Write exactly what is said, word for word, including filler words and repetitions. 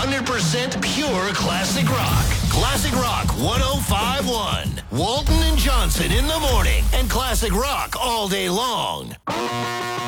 hundred percent pure classic rock. Classic Rock one oh five point one. Walton and Johnson in the morning and classic rock all day long.